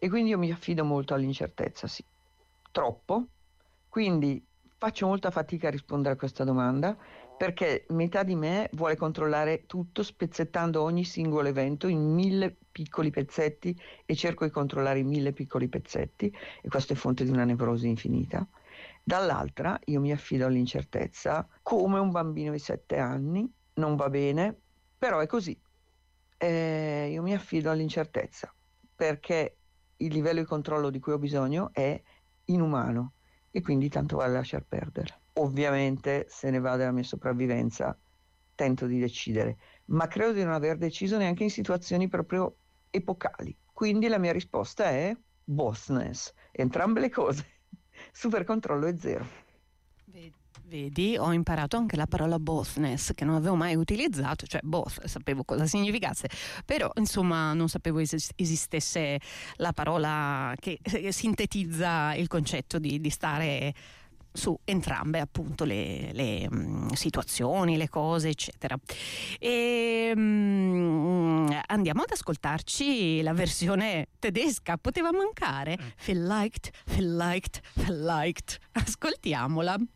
E quindi io mi affido molto all'incertezza, sì, troppo. Quindi faccio molta fatica a rispondere a questa domanda perché metà di me vuole controllare tutto spezzettando ogni singolo evento in 1000 piccoli pezzetti e cerco di controllare i 1000 piccoli pezzetti e questo è fonte di una nevrosi infinita. Dall'altra io mi affido all'incertezza come un bambino di 7 anni, non va bene, però è così. Io mi affido all'incertezza perché il livello di controllo di cui ho bisogno è inumano e quindi tanto vale lasciar perdere. Ovviamente se ne va della mia sopravvivenza tento di decidere, ma credo di non aver deciso neanche in situazioni proprio epocali. Quindi la mia risposta è bossness, entrambe le cose. Super controllo e zero. Vedi, ho imparato anche la parola bothness che non avevo mai utilizzato, cioè both, sapevo cosa significasse, però insomma non sapevo esistesse la parola che sintetizza il concetto di stare su entrambe appunto le situazioni, le cose eccetera. E andiamo ad ascoltarci la versione tedesca, poteva mancare. Vielleicht, ascoltiamola.